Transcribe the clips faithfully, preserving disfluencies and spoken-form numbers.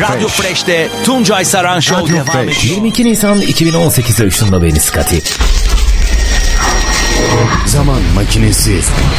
Radyo Fresh'te Tuncay Saran Show devam ediyor. yirmi iki Nisan iki bin on sekiz'e ışınla Scotty. Zaman makinesi.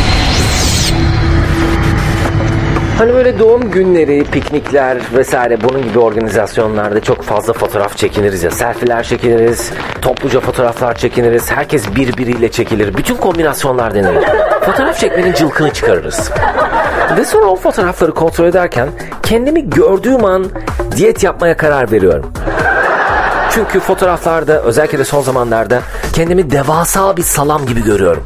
Hani böyle doğum günleri, piknikler vesaire bunun gibi organizasyonlarda çok fazla fotoğraf çekiniriz ya. Selfie'ler çekiniriz, topluca fotoğraflar çekiniriz. Herkes birbiriyle çekilir. Bütün kombinasyonlar denir. Fotoğraf çekmenin cılkını çıkarırız. Ve sonra o fotoğrafları kontrol ederken kendimi gördüğüm an diyet yapmaya karar veriyorum. Çünkü fotoğraflarda, özellikle de son zamanlarda kendimi devasa bir salam gibi görüyorum.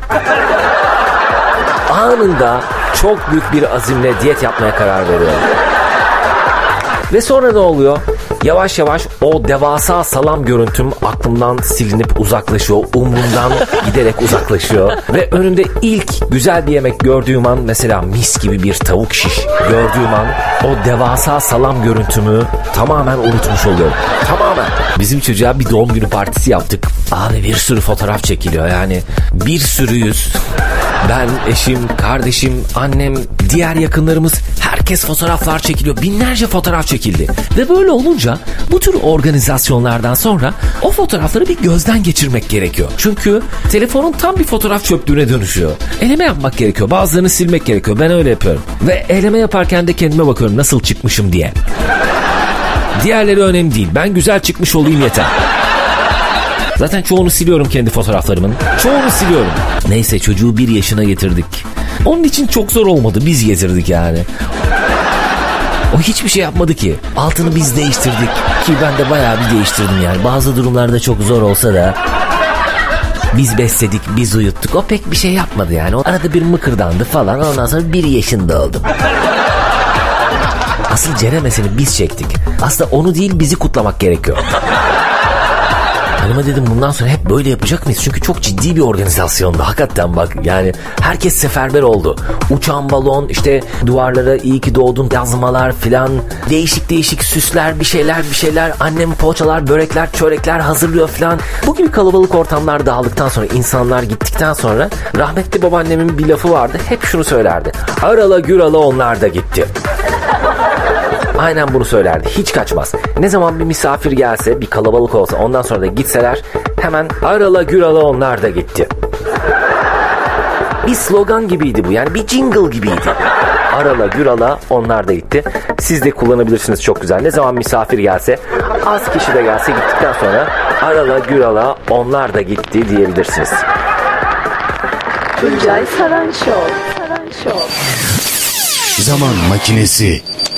Anında çok büyük bir azimle diyet yapmaya karar veriyorum. Ve sonra ne oluyor? Yavaş yavaş o devasa salam görüntüm aklımdan silinip uzaklaşıyor. Umrumdan giderek uzaklaşıyor. Ve önümde ilk güzel bir yemek gördüğüm an, mesela mis gibi bir tavuk şiş gördüğüm an, o devasa salam görüntümü tamamen unutmuş oluyorum. Tamamen. Bizim çocuğa bir doğum günü partisi yaptık. Abi bir sürü fotoğraf çekiliyor yani. Bir sürüyüz. Ben, eşim, kardeşim, annem, diğer yakınlarımız, herkes fotoğraflar çekiliyor. Binlerce fotoğraf çekildi. Ve böyle olunca bu tür organizasyonlardan sonra o fotoğrafları bir gözden geçirmek gerekiyor. Çünkü telefonun tam bir fotoğraf çöplüğüne dönüşüyor. Eleme yapmak gerekiyor. Bazılarını silmek gerekiyor. Ben öyle yapıyorum. Ve eleme yaparken de kendime bakıyorum nasıl çıkmışım diye. Diğerleri önemli değil. Ben güzel çıkmış olayım yeter. Zaten çoğunu siliyorum kendi fotoğraflarımın. Çoğunu siliyorum. Neyse, çocuğu bir yaşına getirdik. Onun için çok zor olmadı. Biz getirdik yani. O hiçbir şey yapmadı ki. Altını biz değiştirdik. Ki ben de bayağı bir değiştirdim yani. Bazı durumlarda çok zor olsa da biz besledik, biz uyuttuk. O pek bir şey yapmadı yani. O arada bir mıkırdandı falan. Ondan sonra bir yaşında oldum. Asıl ceremesini biz çektik. Aslında onu değil, bizi kutlamak gerekiyor. Hanıma dedim, bundan sonra hep böyle yapacak mıyız? Çünkü çok ciddi bir organizasyondu. Hakikaten bak yani herkes seferber oldu. Uçan balon, işte duvarlara iyi ki doğdun yazmalar filan. Değişik değişik süsler, bir şeyler bir şeyler. Annem poğaçalar, börekler, çörekler hazırlıyor filan. Bu gibi kalabalık ortamlar dağıldıktan sonra, insanlar gittikten sonra rahmetli babaannemin bir lafı vardı. Hep şunu söylerdi. Arala gürala onlar da gitti. Aynen bunu söylerdi. Hiç kaçmaz. Ne zaman bir misafir gelse, bir kalabalık olsa, ondan sonra da gitseler hemen arala gürala onlar da gitti. Bir slogan gibiydi bu. Yani bir jingle gibiydi. Arala gürala onlar da gitti. Siz de kullanabilirsiniz, çok güzel. Ne zaman misafir gelse, az kişi de gelse, gittikten sonra arala gürala onlar da gitti diyebilirsiniz. Tuncay Saran Show. Saran Show. Zaman makinesi.